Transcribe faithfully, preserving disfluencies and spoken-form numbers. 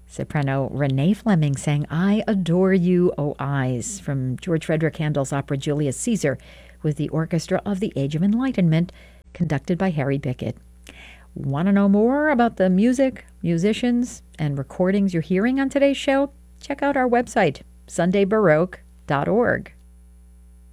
Soprano Renee Fleming sang I Adore You, O Eyes from George Frederick Handel's opera Julius Caesar with the Orchestra of the Age of Enlightenment, conducted by Harry Bickett. Want to know more about the music, musicians, and recordings you're hearing on today's show? Check out our website, sunday baroque dot org.